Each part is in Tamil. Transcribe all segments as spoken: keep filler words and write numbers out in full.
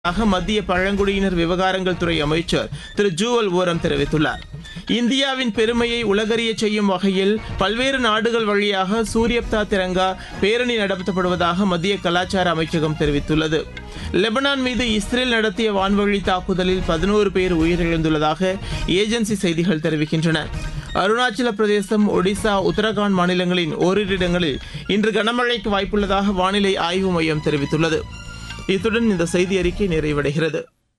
மத்திய பழங்குடியினர் விவகாரங்கள் துறை அமைச்சர் திரு ஜூவல் ஓரம் தெரிவித்துள்ளார். இந்தியாவின் பெருமையை உலகறிய செய்யும் வகையில் பல்வேறு நாடுகள் வழியாக சூரியப்தா திரங்கா பேரணி நடத்தப்படுவதாக மத்திய கலாச்சார அமைச்சகம் தெரிவித்துள்ளது. லெபனான் மீது இஸ்ரேல் நடத்திய வான்வழி தாக்குதலில் பதினோரு பேர் உயிரிழந்துள்ளதாக ஏஜென்சி செய்திகள் தெரிவிக்கின்றன. அருணாச்சல பிரதேசம், ஒடிசா, உத்தரகாண்ட் மாநிலங்களின் ஓரிரு இடங்களில் இன்று கனமழைக்கு வாய்ப்புள்ளதாக வானிலை ஆய்வு மையம் தெரிவித்துள்ளது. இத்துடன் இந்த செய்தி அறிக்கை நிறைவடைகிறது.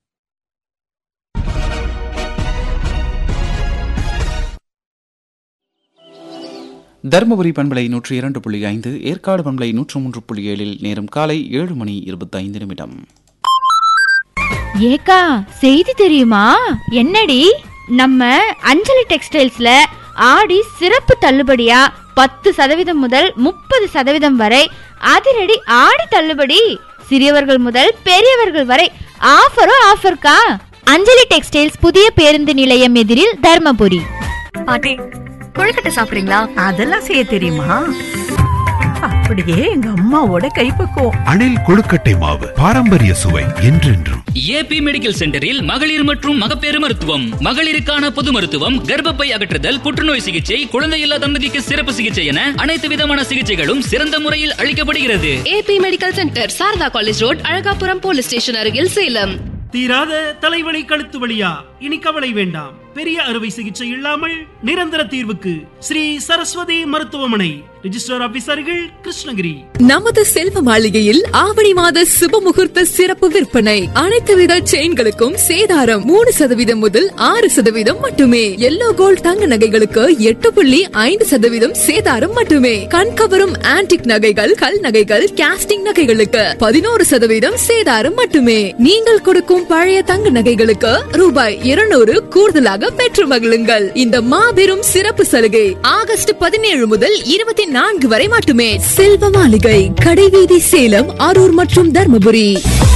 தருமபுரி பண்பலை நூற்றி இரண்டு புள்ளி ஐந்து, ஏற்காடு பண்பலை நூற்று மூன்று புள்ளி ஏழில் நேரம் காலை ஏழு மணி இருபத்தி ஐந்து நிமிடம். ஏக்கா, செய்தி தெரியுமா? என்னடி? நம்ம அஞ்சலி டெக்ஸ்டைல்ஸ்ல ஆடி சிறப்பு தள்ளுபடியா பத்து சதவீதம் முதல் முப்பது சதவீதம் வரை அதிரடி ஆடி தள்ளுபடி. சிறியவர்கள் முதல் பெரியவர்கள் வரை ஆஃபரோ ஆஃபர்க்கா. அஞ்சலி டெக்ஸ்டைல்ஸ், புதிய பேருந்து நிலையம் எதிரில், தர்மபுரி. பாட்டி, கொழுக்கட்டை சாப்பிடுறீங்களா? அதெல்லாம் செய்ய தெரியுமா? அப்படியே எங்க அம்மாவோட கைப்பக்குவம். அணில் கொழுக்கட்டை மாவு, பாரம்பரிய சுவை என்றென்றும். ஏபி மெடிக்கல் சென்டரில் மகளிர் மற்றும் மகப்பேறு மருத்துவம், மகளிருக்கான பொது மருத்துவம், கர்ப்பப்பை அகற்றுதல், புற்றுநோய் சிகிச்சை, குழந்தையில்லா தம்பதிக்கு சிறப்பு சிகிச்சை என அனைத்து விதமான சிகிச்சைகளும் சிறந்த முறையில் அளிக்கப்படுகிறது. AB medical centre, Saradha college road, Alagapuram police station அருகில், சேலம். தீராத தலைவலி, கழுத்து வலியா? இனி கவலை வேண்டாம். பெரிய அறுவை சிகிச்சை இல்லாமல் நிரந்தர தீர்வுக்கு ஸ்ரீ சரஸ்வதி மருத்துவமனை, ரிஜிஸ்டர் ஆபீசர்கள், கிருஷ்ணகிரி. நமது செல்வ மாளிகையில் ஆவணி மாத சுப முகூர்த்த சிறப்பு விற்பனை. அனைத்து வித செயின்களுக்கும் சேதாரம் மூணு சதவீதம் முதல் ஆறு சதவீதம் மட்டுமே. எல்லோ கோல்ட் தங்க நகைகளுக்கு எட்டு புள்ளி ஐந்து சதவீதம் சேதாரம் மட்டுமே. கண்கவரும் ஆன்டிக் நகைகள், கல் நகைகள், காஸ்டிங் நகைகளுக்கு பதினோரு சதவீதம் சேதாரம் மட்டுமே. நீங்கள் கொடுக்கும் பழைய தங்க நகைகளுக்கு ரூபாய் இருநூறு கூடுதலாக பெற்று மகிழுங்கள். இந்த மாபெரும் சிறப்பு சலுகை ஆகஸ்ட் பதினேழு முதல் இருபத்தி நான்கு வரை மட்டுமே. செல்வ மாளிகை, கடைவீதி, சேலம், அரூர் மற்றும் தர்மபுரி.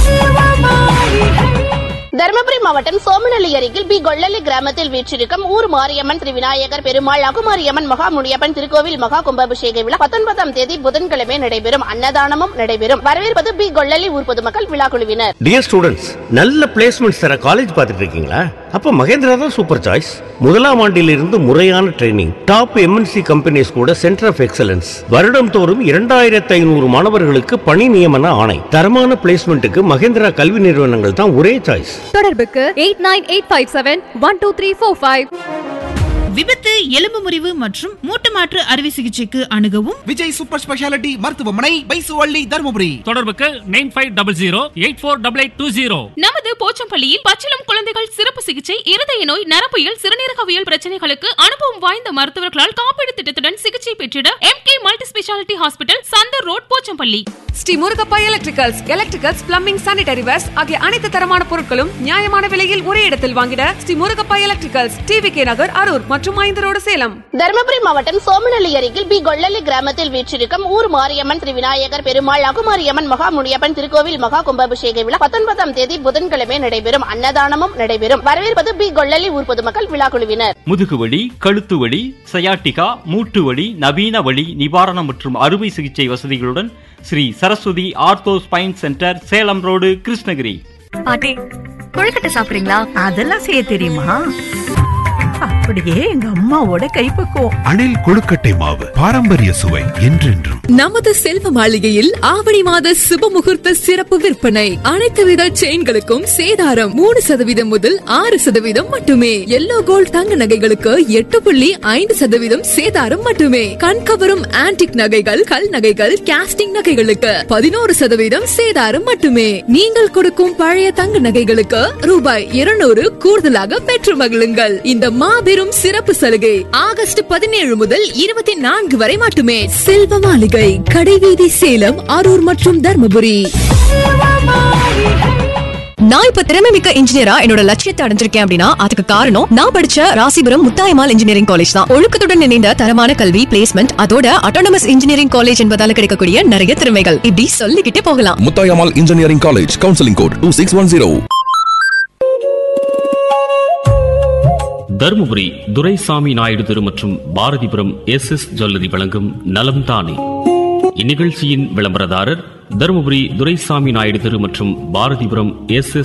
தருமபுரி மாவட்டம் சோமநல்லி அருகில் பி கொள்ளலி கிராமத்தில் வீற்றிருக்கும் ஊர் மாரியம்மன் திரு விநாயகர் பெருமாள் அகுமாரியம்மன் மகா முனியப்பன் திருக்கோவில் மகா கும்பாபிஷேக விழா பத்தொன்பதாம் தேதி புதன்கிழமை நடைபெறும். அன்னதானமும் நடைபெறும். வரவேற்பது பி கொள்ளலி ஊர் பொதுமக்கள் விழா குழுவினர். டியர் ஸ்டூடெண்ட்ஸ், நல்ல பிளேஸ்மெண்ட்ஸ் தர காலேஜ் பார்த்துட்டு இருக்கீங்களா? அப்ப மகேந்திரா தான் சூப்பர் சாய்ஸ். முதலாம் ஆண்டிலிருந்து முறையான ட்ரைனிங், டாப் எம்என்சி கம்பெனிஸ் கூட சென்டர் ஆஃப் எக்ஸலன்ஸ், வருடம் தோறும் இரண்டாயிரத்தி ஐநூறு மாணவர்களுக்கு பணி நியமன ஆணை. தரமான பிளேஸ்மெண்ட்டுக்கு மகேந்திரா கல்வி நிறுவனங்கள் தான் ஒரே சாய்ஸ். தொடர்புக்கு eight nine eight five seven one two three four five. விபத்து, எலும்பு முறிவு மற்றும் மூட்டு மாற்று அறுவை சிகிச்சைக்கு அணுகவும் விஜய் சூப்பர் ஸ்பெஷாலிட்டி மருத்துவமனை, பைசுவள்ளி, தர்மபுரி. தொடர்புக்கு nine five double zero eight four double eight two zero. நமது போச்சம்பள்ளியில் பச்சிளம் குழந்தைகள் சிறப்பு சிகிச்சை, இருதய நோய், நரம்பியல், சிறுநீரகவியல் பிரச்சனைகளுக்கு அனுபவம் வாய்ந்த மருத்துவர்களால் காப்பீடு திட்டத்துடன் சிகிச்சை பெற்றிட M K multi speciality hospital, Chandar road, Pochampalli. Sri Murugappa electricals, electricals, plumbing, sanitary verse ஆகிய அனைத்து தரமான பொருட்களும் நியாயமான விலையில் ஒரே இடத்தில் வாங்கிட Sri Murugappa electricals, TV K நகர், அரூர் மற்றும் ஐந்து ரோடு, சேலம். தருமபுரி மாவட்டம் சோமநல்லி அருகில் பி கொள்ளலி கிராமத்தில் வீற்றிருக்கும் ஊர் மாரியம்மன் திரு விநாயகர் பெருமாள் அகுமாரியம்மன் மகா முனியப்பன் திருக்கோவில் மகா கும்பாபிஷேக விழா பத்தொன்பதாம் தேதி புதன்கிழமை நடைபெறும். அன்னதானமும் நடைபெறும். வரவேற்பது பி கொள்ளலி ஊர் பொதுமக்கள் விழா குழுவினர். முதுகுவலி, கழுத்து வலி, சயாட்டிகா, மூட்டு வலி, நவீன வலி நிவாரணம் மற்றும் அறுவை சிகிச்சை வசதிகளுடன் Sri Saraswati ortho spine centre, Salem road, Krishnagiri. பாட்டி, கொழுக்கட்டை சாப்பிடுறீங்களா? அதெல்லாம் செய்ய தெரியுமா? அப்படியே எங்க அம்மாவோட கைப்பக்குவம். அணில் கொழுக்கட்டை மாவு, பாரம்பரிய சுவை என்றென்றும். நமது செல்வ மாளிகையில் ஆவணி மாத சுப முகூர்த்த சிறப்பு விற்பனை. அனைத்து வித செயின்களுக்கும் சேதாரம் மூணு சதவீதம் முதல் ஆறு சதவீதம் மட்டுமே. எல்லோ கோல்ட் தங்க நகைகளுக்கு எட்டு புள்ளி ஐந்து சதவீதம் சேதாரம் மட்டுமே. கண்கவரும் ஆன்டிக் நகைகள், கல் நகைகள், காஸ்டிங் நகைகளுக்கு பதினோரு சதவீதம் சேதாரம் மட்டுமே. நீங்கள் கொடுக்கும் பழைய தங்க நகைகளுக்கு ரூபாய் இருநூறு கூடுதலாக பெற்று மகிழுங்கள். இந்த மாபெரும் சிறப்பு சலுகை ஆகஸ்ட் பதினேழு முதல் இருபத்தி நான்கு வரை மட்டுமே. செல்வ மாளிகை, கடைவீதி, சேலம், அரூர் மற்றும் தர்மபுரி. நான் இப்ப திறமை மிக்க இன்ஜினியரா என்னோட லட்சியத்தை அடைஞ்சிருக்கேன் அப்படின்னா அதுக்கு காரணம் நான் படிச்ச ராசிபுரம் முத்தாயம்மாள் இன்ஜினியரிங் காலேஜ் தான். ஒழுக்கத்துடன் இணைந்த தரமான கல்வி, பிளேஸ்மெண்ட், அதோட அட்டானமஸ் இன்ஜினியரிங் காலேஜ் என்பதால கிடைக்கக்கூடிய நிறைய திறமைகள் இப்படி சொல்லிக்கிட்டே போகலாம். Muthayammal engineering college, counselling code two six one zero. Dharmapuri Duraisamy Naidu தெரு மற்றும் பாரதிபுரம் எஸ் எஸ் ஜுவல்லரி வழங்கும் நலம் தானே. இந்நிகழ்ச்சியின் விளம்பரதாரர் தருமபுரி துரைசாமி நாயுடு தெரு மற்றும் பாரதிபுரம் எஸ் எஸ்